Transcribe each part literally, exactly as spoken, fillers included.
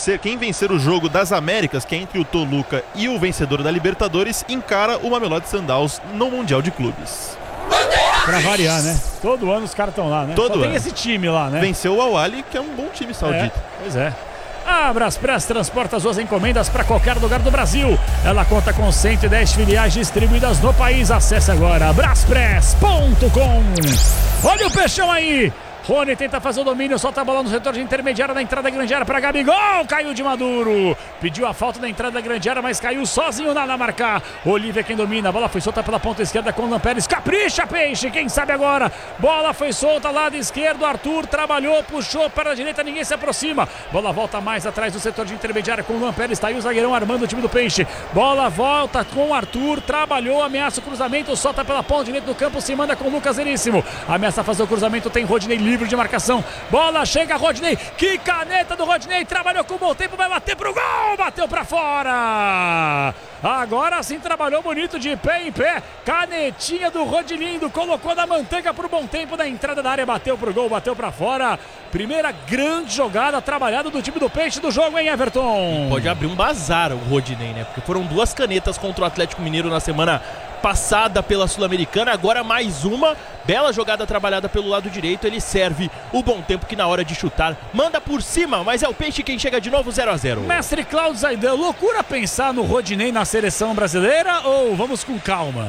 vencer, quem vencer o jogo das Américas, que é entre o Toluca e o vencedor da Libertadores, encara o Mamelodi Sundowns no Mundial de Clubes. Pra variar, né? Todo ano os caras estão lá, né? Todo Só tem ano. esse time lá, né? Venceu o Al-Ahly, que é um bom time saudita. É, pois é. A Braspress transporta suas encomendas para qualquer lugar do Brasil. Ela conta com cento e dez filiais distribuídas no país. Acesse agora braspress ponto com. Olha o peixão aí! Rony tenta fazer o domínio, solta a bola no setor de intermediária na entrada da grande área para Gabigol, caiu de Maduro, pediu a falta na entrada da grande área, mas caiu sozinho na, na marcar. Olívia quem domina, a bola foi solta pela ponta esquerda com o Lampérez, capricha Peixe, quem sabe agora, bola foi solta lado esquerdo, Arthur trabalhou, puxou para a direita, ninguém se aproxima, bola volta mais atrás do setor de intermediária com o Lampérez, está aí o zagueirão armando o time do Peixe, bola volta com o Arthur, trabalhou, ameaça o cruzamento, solta pela ponta direita do campo, se manda com o Lucas Veríssimo, ameaça fazer o cruzamento, tem Rodinei livre de marcação, bola chega Rodinei, que caneta do Rodinei, trabalhou com o bom tempo, vai bater pro gol, bateu pra fora, agora sim trabalhou bonito de pé em pé, canetinha do Rodilindo, colocou na manteiga pro bom tempo na entrada da área, bateu pro gol, bateu pra fora, primeira grande jogada trabalhada do time do Peixe do jogo, hein, Everton? E pode abrir um bazar o Rodinei, né, porque foram duas canetas contra o Atlético Mineiro na semana passada pela Sul-Americana, agora mais uma, bela jogada trabalhada pelo lado direito, ele serve o bom tempo que na hora de chutar, manda por cima, mas é o Peixe quem chega de novo zero a zero. Mestre Cláudio Zaidan, loucura pensar no Rodinei na seleção brasileira ou vamos com calma?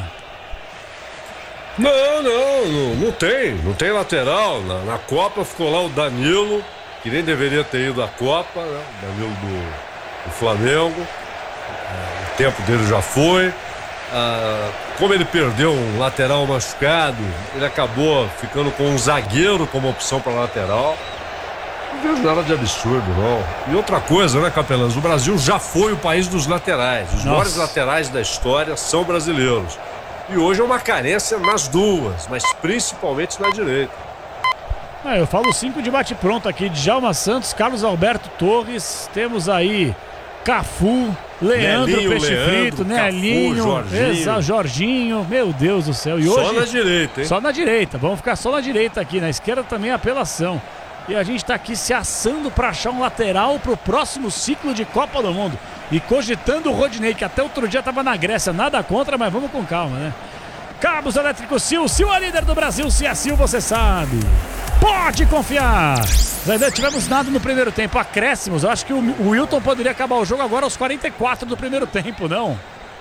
Não, não, não, não tem, não tem lateral, na, na Copa ficou lá o Danilo, que nem deveria ter ido à Copa, né? O Danilo do, do Flamengo, é, o tempo dele já foi. Ah, como ele perdeu um lateral machucado, ele acabou ficando com um zagueiro como opção para lateral. Não vejo nada de absurdo, não. E outra coisa, né, Capelãs? O Brasil já foi o país dos laterais. Os maiores laterais da história são brasileiros. E hoje é uma carência nas duas, mas principalmente na direita. Ah, eu falo cinco de bate-pronto aqui: Djalma Santos, Carlos Alberto Torres, temos aí Cafu, Leandro, Nelinho, Peixe Leandro, Frito, Nelinho, Jorginho. Exa, Jorginho, meu Deus do céu. E hoje, só na direita, hein? Só na direita, vamos ficar só na direita aqui, na esquerda também apelação. E a gente tá aqui se assando para achar um lateral pro próximo ciclo de Copa do Mundo. E cogitando o Rodinei, que até outro dia tava na Grécia, nada contra, mas vamos com calma, né? Cabos Elétricos Sil, Sil é líder do Brasil, se é Sil você sabe. Pode confiar. Ainda tivemos nada no primeiro tempo, acréscimos. Eu acho que o Wilton poderia acabar o jogo agora aos quarenta e quatro do primeiro tempo, não?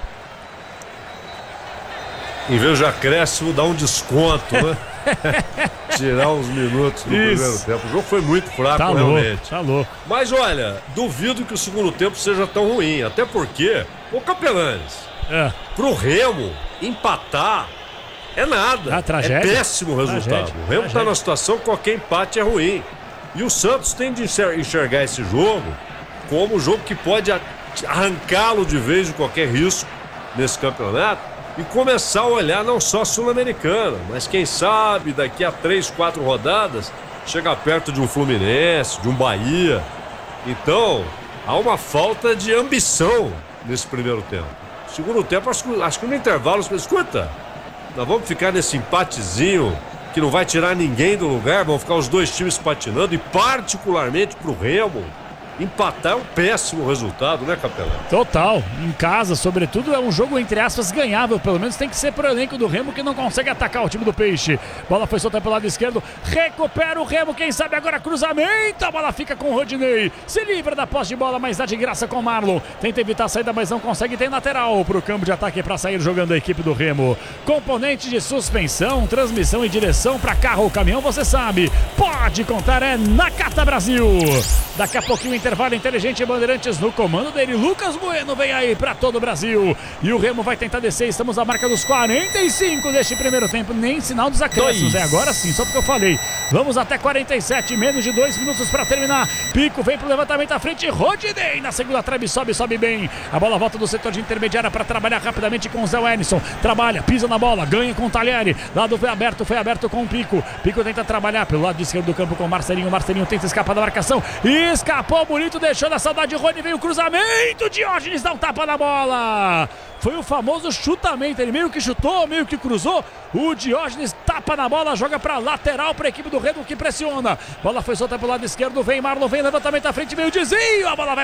Em vez de acréscimo, dá um desconto, né? Tirar uns minutos do Isso. primeiro tempo. O jogo foi muito fraco, Tá realmente. louco, tá louco. Mas olha, duvido que o segundo tempo seja tão ruim. Até porque, ô Capelanes, É. pro Remo empatar é nada. Ah, tragédia. É péssimo o resultado. Tragédia. O Remo Tragédia. tá na situação que qualquer empate é ruim. E o Santos tem de enxer- enxergar esse jogo como um jogo que pode a- arrancá-lo de vez de qualquer risco nesse campeonato e começar a olhar não só a Sul-Americana, mas quem sabe daqui a três, quatro rodadas chegar perto de um Fluminense, de um Bahia. Então, há uma falta de ambição nesse primeiro tempo. Segundo tempo, acho que, acho que no intervalo, escuta, nós vamos ficar nesse empatezinho que não vai tirar ninguém do lugar, vão ficar os dois times patinando e particularmente pro Remo, empatar é um péssimo resultado, né, Capelão? Total, em casa, sobretudo, é um jogo, entre aspas, ganhável. Pelo menos tem que ser pro elenco do Remo, que não consegue atacar o time do Peixe. Bola foi soltada pelo lado esquerdo, recupera o Remo, quem sabe agora cruzamento, a bola fica com o Rodinei, se livra da posse de bola, mas dá de graça com o Marlon, tenta evitar a saída, mas não consegue, tem lateral pro campo de ataque para sair jogando a equipe do Remo. Componente de suspensão, transmissão e direção para carro ou caminhão, você sabe, pode contar, é Nakata Brasil. Daqui a pouquinho, intervalo inteligente, Bandeirantes no comando dele, Lucas Bueno vem aí para todo o Brasil, e o Remo vai tentar descer, estamos na marca dos quarenta e cinco deste primeiro tempo, nem sinal dos acréscimos, é agora sim, só porque eu falei, vamos até quarenta e sete, menos de dois minutos para terminar, Pico vem pro levantamento à frente, Rodinei na segunda trave, sobe, sobe bem, a bola volta do setor de intermediária para trabalhar rapidamente com o Zé Wellington, trabalha, pisa na bola, ganha com o Talheri, lado foi aberto, foi aberto com o Pico, Pico tenta trabalhar pelo lado esquerdo do campo com o Marcelinho, Marcelinho tenta escapar da marcação, escapou bonito, deixou na saudade, Rony veio o cruzamento, Diógenes dá um tapa na bola, foi o famoso chutamento, ele meio que chutou, meio que cruzou, o Diógenes tapa na bola, joga para lateral para a equipe do Remo que pressiona, bola foi solta pelo lado esquerdo, vem Marlon, vem levantamento à frente, meio desvio, a bola vai